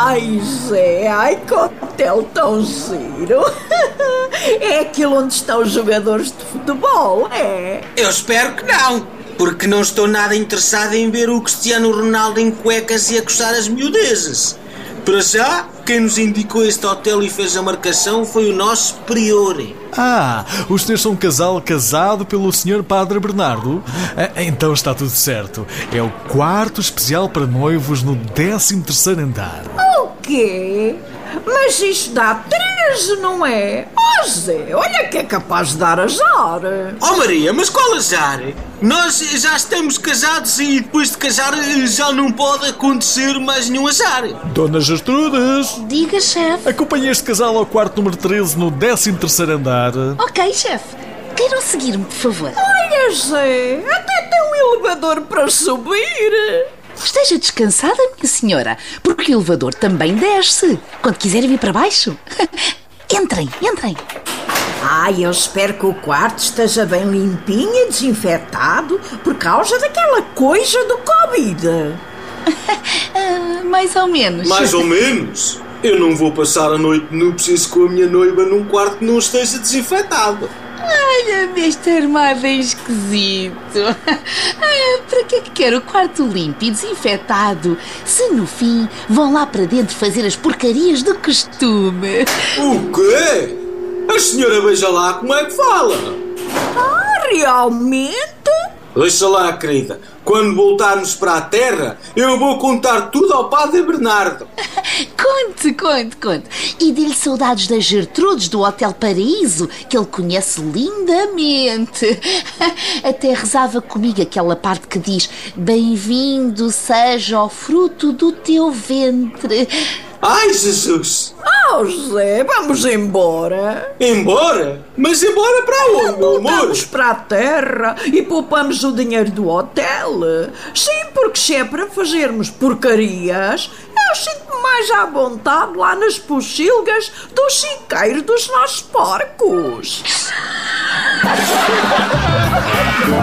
Ai, Zé, ai, que hotel tão giro. É aquilo onde estão os jogadores de futebol, é? Eu espero que não, porque não estou nada interessado em ver o Cristiano Ronaldo em cuecas e a coçar as miudezas. Para já, quem nos indicou este hotel e fez a marcação foi o nosso prior. Os senhores são um casal casado pelo Sr. Padre Bernardo? Então está tudo certo. É o quarto especial para noivos no 13º andar. O quê? Mas isto dá 13, não é? Oh, Zé, olha que é capaz de dar azar. Oh, Maria, mas qual azar? Nós já estamos casados e depois de casar já não pode acontecer mais nenhum azar. Dona Gertrudes! Diga, chefe. Acompanhe este casal ao quarto número 13 no 13º andar. Ok, chefe. Queiram seguir-me, por favor. Olha, Zé, até tem um elevador para subir. Esteja descansada, minha senhora, porque o elevador também desce. Quando quiserem vir para baixo. Entrem. Ai, eu espero que o quarto esteja bem limpinho e desinfetado por causa daquela coisa do Covid. Mais ou menos. Mais ou menos? Eu não vou passar a noite de núpcias com a minha noiva num quarto que não esteja desinfetado. Olha-me este armário esquisito. Para que é que quero o quarto limpo e desinfetado se no fim vão lá para dentro fazer as porcarias do costume? O quê? A senhora veja lá como é que fala. Realmente? Deixa lá, querida. Quando voltarmos para a terra, eu vou contar tudo ao Padre Bernardo. Conte. E dê-lhe saudades das Gertrudes do Hotel Paraíso, que ele conhece lindamente. Até rezava comigo aquela parte que diz: bem-vindo seja o fruto do teu ventre. Ai, Jesus! Oh, Zé, vamos embora. Embora? Mas embora para onde, meu amor? Voltamos para a terra e poupamos o dinheiro do hotel. Sim, porque se é para fazermos porcarias, eu sinto-me mais à vontade lá nas pocilgas do chiqueiro dos nossos porcos.